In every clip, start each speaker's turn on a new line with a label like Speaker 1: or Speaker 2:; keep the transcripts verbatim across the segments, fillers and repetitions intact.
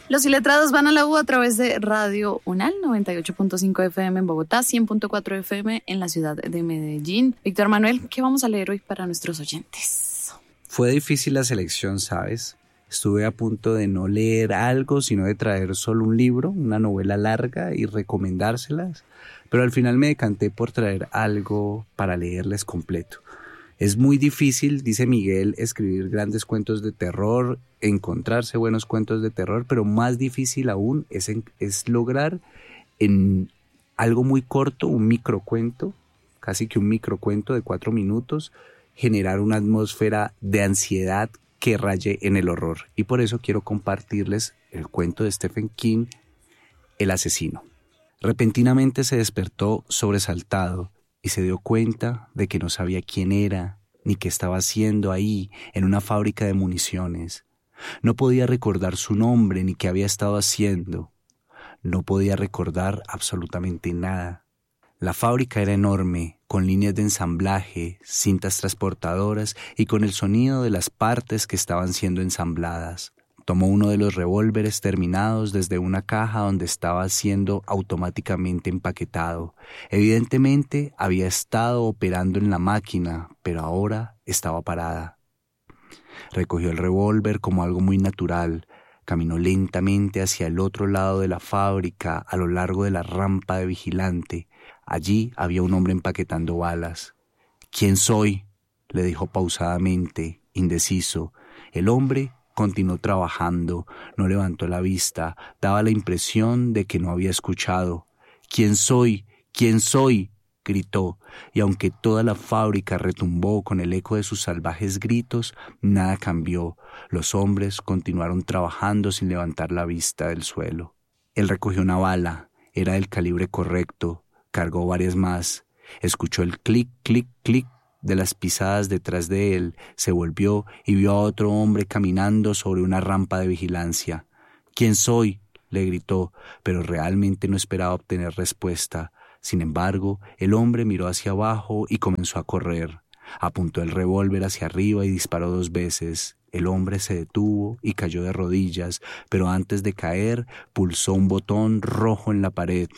Speaker 1: Los iletrados van a la U a través de Radio UNAL, noventa y ocho punto cinco F M en Bogotá, cien punto cuatro F M en la ciudad de Medellín. Víctor Manuel, ¿qué vamos a leer hoy para nuestros oyentes?
Speaker 2: Fue difícil la selección, ¿sabes? Estuve a punto de no leer algo, sino de traer solo un libro, una novela larga y recomendárselas, pero al final me decanté por traer algo para leerles completo. Es muy difícil, dice Miguel, escribir grandes cuentos de terror, encontrarse buenos cuentos de terror, pero más difícil aún es, en, es lograr en algo muy corto, un microcuento, casi que un microcuento de cuatro minutos, generar una atmósfera de ansiedad que raye en el horror. Y por eso quiero compartirles el cuento de Stephen King, El asesino. Repentinamente se despertó sobresaltado y se dio cuenta de que no sabía quién era ni qué estaba haciendo ahí en una fábrica de municiones. No podía recordar su nombre ni qué había estado haciendo. No podía recordar absolutamente nada. La fábrica era enorme, con líneas de ensamblaje, cintas transportadoras y con el sonido de las partes que estaban siendo ensambladas. Tomó uno de los revólveres terminados desde una caja donde estaba siendo automáticamente empaquetado. Evidentemente había estado operando en la máquina, pero ahora estaba parada. Recogió el revólver como algo muy natural. Caminó lentamente hacia el otro lado de la fábrica, a lo largo de la rampa de vigilante. Allí había un hombre empaquetando balas. «¿Quién soy?», le dijo pausadamente, indeciso. El hombre continuó trabajando, no levantó la vista, daba la impresión de que no había escuchado. «¿Quién soy? ¿Quién soy?», gritó, y aunque toda la fábrica retumbó con el eco de sus salvajes gritos, nada cambió. Los hombres continuaron trabajando sin levantar la vista del suelo. Él recogió una bala, era del calibre correcto, cargó varias más, escuchó el clic, clic, clic de las pisadas detrás de él, se volvió y vio a otro hombre caminando sobre una rampa de vigilancia. «¿Quién soy?», le gritó, pero realmente no esperaba obtener respuesta. Sin embargo, el hombre miró hacia abajo y comenzó a correr. Apuntó el revólver hacia arriba y disparó dos veces. El hombre se detuvo y cayó de rodillas, pero antes de caer, pulsó un botón rojo en la pared.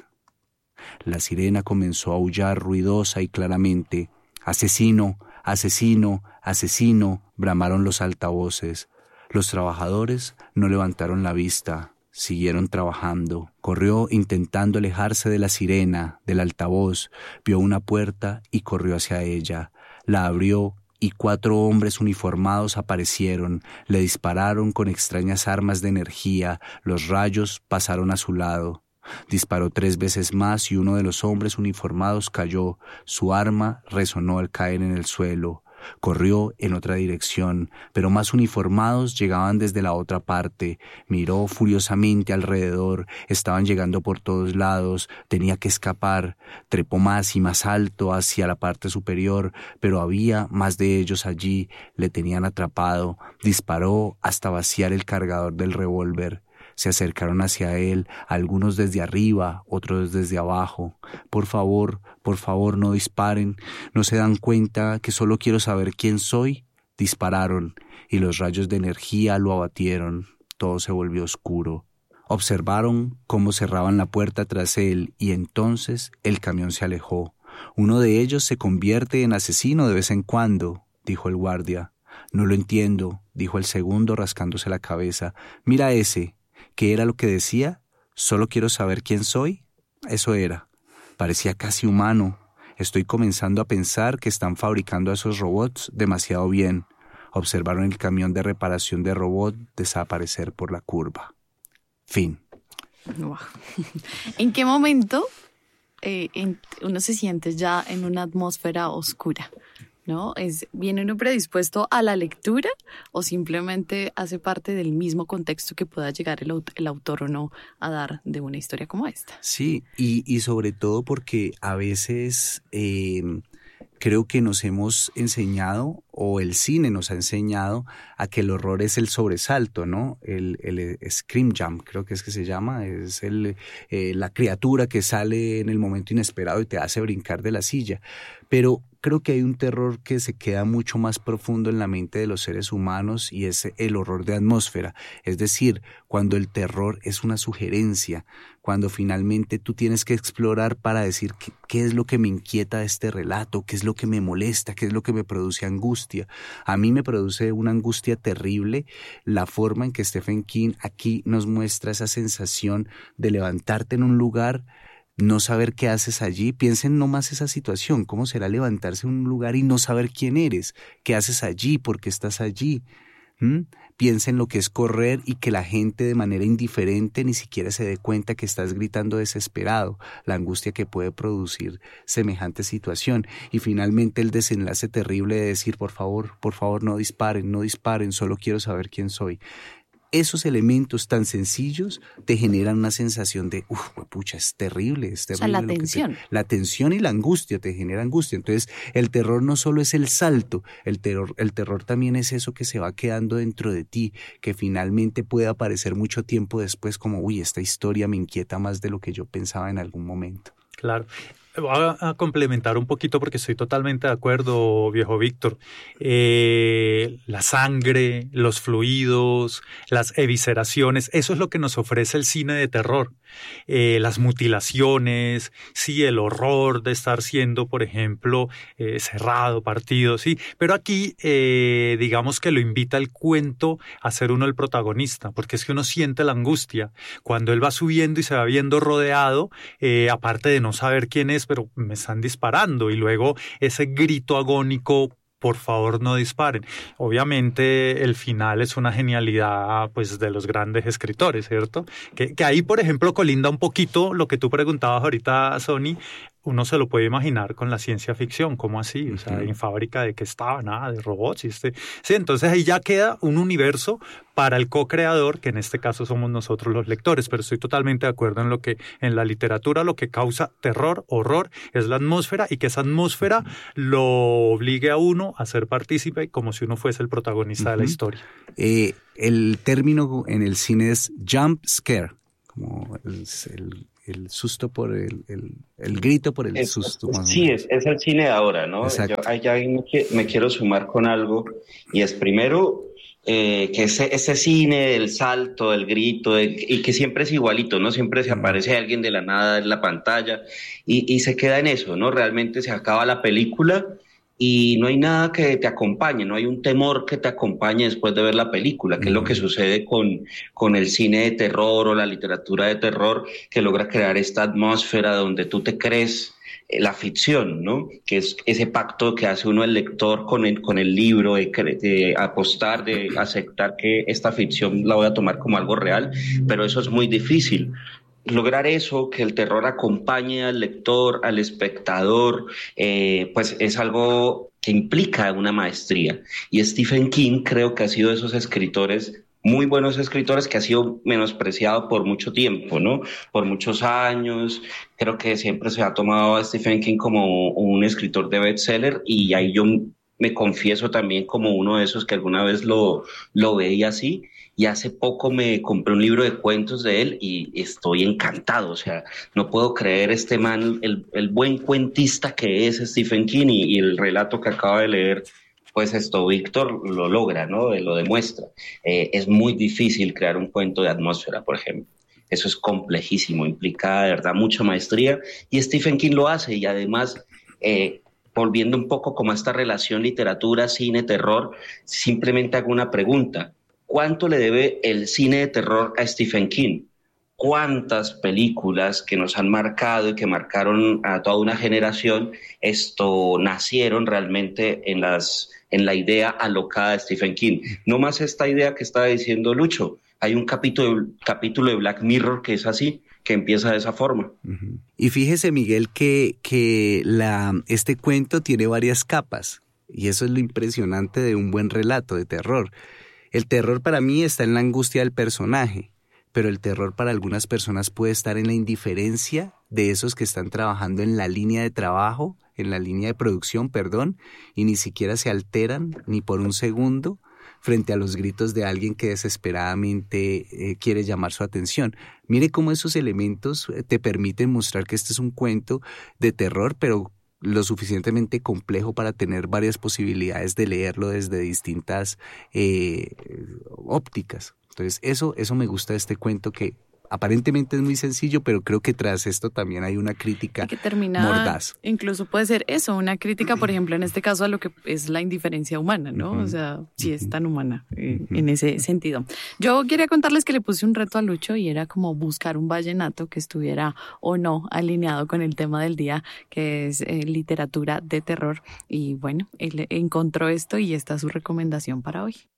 Speaker 2: La sirena comenzó a aullar ruidosa y claramente. «¡Asesino! ¡Asesino! ¡Asesino!», bramaron los altavoces. Los trabajadores no levantaron la vista. Siguieron trabajando. Corrió intentando alejarse de la sirena, del altavoz. Vio una puerta y corrió hacia ella. La abrió y cuatro hombres uniformados aparecieron. Le dispararon con extrañas armas de energía. Los rayos pasaron a su lado. Disparó tres veces más y uno de los hombres uniformados cayó. Su arma resonó al caer en el suelo. Corrió en otra dirección, pero más uniformados llegaban desde la otra parte. Miró furiosamente alrededor, estaban llegando por todos lados, tenía que escapar. Trepó más y más alto hacia la parte superior, pero había más de ellos allí, le tenían atrapado. Disparó hasta vaciar el cargador del revólver. Se acercaron hacia él, algunos desde arriba, otros desde abajo. «Por favor, por favor, no disparen. ¿No se dan cuenta que solo quiero saber quién soy?». Dispararon, y los rayos de energía lo abatieron. Todo se volvió oscuro. Observaron cómo cerraban la puerta tras él, y entonces el camión se alejó. «Uno de ellos se convierte en asesino de vez en cuando», dijo el guardia. «No lo entiendo», dijo el segundo rascándose la cabeza. «Mira ese». ¿Qué era lo que decía? ¿Solo quiero saber quién soy? Eso era. Parecía casi humano. Estoy comenzando a pensar que están fabricando a esos robots demasiado bien. Observaron el camión de reparación de robot desaparecer por la curva. Fin.
Speaker 1: Wow. ¿En qué momento eh, en, uno se siente ya en una atmósfera oscura? ¿No? ¿Es, ¿Viene uno predispuesto a la lectura o simplemente hace parte del mismo contexto que pueda llegar el, el autor o no a dar de una historia como esta?
Speaker 2: Sí, y, y sobre todo porque a veces eh, creo que nos hemos enseñado o el cine nos ha enseñado a que el horror es el sobresalto, ¿no? El, el scream jump, creo que es que se llama, es el, eh, la criatura que sale en el momento inesperado y te hace brincar de la silla. Pero creo que hay un terror que se queda mucho más profundo en la mente de los seres humanos y es el horror de atmósfera. Es decir, cuando el terror es una sugerencia, cuando finalmente tú tienes que explorar para decir qué, qué es lo que me inquieta de este relato, qué es lo que me molesta, qué es lo que me produce angustia. A mí me produce una angustia terrible la forma en que Stephen King aquí nos muestra esa sensación de levantarte en un lugar, no saber qué haces allí. Piensen nomás esa situación, cómo será levantarse en un lugar y no saber quién eres, qué haces allí, por qué estás allí. ¿Mm? Piensa en lo que es correr y que la gente de manera indiferente ni siquiera se dé cuenta que estás gritando desesperado, la angustia que puede producir semejante situación. Y finalmente el desenlace terrible de decir, por favor, por favor no disparen, no disparen, solo quiero saber quién soy. Esos elementos tan sencillos te generan una sensación de, uff, pucha, es terrible, es terrible.
Speaker 1: O sea, la
Speaker 2: lo que
Speaker 1: tensión.
Speaker 2: te, la tensión y la angustia te genera angustia. Entonces, el terror no solo es el salto, el terror, el terror también es eso que se va quedando dentro de ti, que finalmente puede aparecer mucho tiempo después como, uy, esta historia me inquieta más de lo que yo pensaba en algún momento.
Speaker 3: Claro. Voy a complementar un poquito porque estoy totalmente de acuerdo, viejo Víctor. Eh, la sangre, los fluidos, las evisceraciones, eso es lo que nos ofrece el cine de terror. Eh, las mutilaciones, sí, el horror de estar siendo, por ejemplo, eh, cerrado, partido, sí. Pero aquí, eh, digamos que lo invita el cuento a ser uno el protagonista, porque es que uno siente la angustia. Cuando él va subiendo y se va viendo rodeado, eh, aparte de no saber quién es, pero me están disparando, y luego ese grito agónico, por favor no disparen. Obviamente el final es una genialidad, pues, de los grandes escritores, ¿cierto? Que, que ahí, por ejemplo, colinda un poquito lo que tú preguntabas ahorita, Sony. Uno se lo puede imaginar con la ciencia ficción, ¿cómo así? O sea, uh-huh. En fábrica de qué estaba, nada, de robots. Y este... Sí, entonces ahí ya queda un universo para el co-creador, que en este caso somos nosotros los lectores, pero estoy totalmente de acuerdo en lo que en la literatura lo que causa terror, horror, es la atmósfera, y que esa atmósfera lo obligue a uno a ser partícipe como si uno fuese el protagonista uh-huh. de la historia.
Speaker 2: Eh, el término en el cine es jump scare, como el... el... el susto por el, el, el grito por el
Speaker 4: es,
Speaker 2: susto.
Speaker 4: Sí, es, es el cine de ahora, ¿no? Yo allá me, me quiero sumar con algo, y es primero eh, que ese, ese cine del salto, del grito, de, y que siempre es igualito, ¿no? Siempre se aparece mm. alguien de la nada en la pantalla y, y se queda en eso, ¿no? Realmente se acaba la película y no hay nada que te acompañe, no hay un temor que te acompañe después de ver la película, que mm. es lo que sucede con, con el cine de terror o la literatura de terror, que logra crear esta atmósfera donde tú te crees la ficción, ¿no? Que es ese pacto que hace uno el lector con el, con el libro, de, de apostar, de aceptar que esta ficción la voy a tomar como algo real, pero eso es muy difícil. Lograr eso, que el terror acompañe al lector, al espectador, eh, pues es algo que implica una maestría. Y Stephen King creo que ha sido de esos escritores, muy buenos escritores, que ha sido menospreciado por mucho tiempo, ¿no? Por muchos años. Creo que siempre se ha tomado a Stephen King como un escritor de bestseller, y ahí yo me confieso también como uno de esos que alguna vez lo, lo veía así. Y hace poco me compré un libro de cuentos de él y estoy encantado. O sea, no puedo creer este man, el, el buen cuentista que es Stephen King, y, y el relato que acaba de leer, pues esto Víctor lo logra, ¿no? Lo demuestra. Eh, es muy difícil crear un cuento de atmósfera, por ejemplo. Eso es complejísimo, implica de verdad mucha maestría, y Stephen King lo hace. Y además, eh, volviendo un poco como a esta relación literatura, cine, terror, simplemente hago una pregunta. ¿Cuánto le debe el cine de terror a Stephen King? ¿Cuántas películas que nos han marcado y que marcaron a toda una generación esto nacieron realmente en, las, en la idea alocada de Stephen King? No más esta idea que estaba diciendo Lucho. Hay un capítulo, capítulo de Black Mirror que es así, que empieza de esa forma.
Speaker 2: Uh-huh. Y fíjese, Miguel, que, que la, este cuento tiene varias capas, y eso es lo impresionante de un buen relato de terror. El terror para mí está en la angustia del personaje, pero el terror para algunas personas puede estar en la indiferencia de esos que están trabajando en la línea de trabajo, en la línea de producción, perdón, y ni siquiera se alteran ni por un segundo frente a los gritos de alguien que desesperadamente eh, quiere llamar su atención. Mire cómo esos elementos te permiten mostrar que este es un cuento de terror, pero lo suficientemente complejo para tener varias posibilidades de leerlo desde distintas eh, ópticas. Entonces, eso, eso me gusta de este cuento, que aparentemente es muy sencillo, pero creo que tras esto también hay una crítica
Speaker 1: que termina,
Speaker 2: mordaz.
Speaker 1: Incluso puede ser eso, una crítica, por ejemplo, en este caso a lo que es la indiferencia humana, ¿no? Uh-huh. O sea, sí es tan humana eh, uh-huh. en ese sentido. Yo quería contarles que le puse un reto a Lucho y era como buscar un vallenato que estuviera o no alineado con el tema del día, que es eh, literatura de terror. Y bueno, él encontró esto y esta es su recomendación para hoy.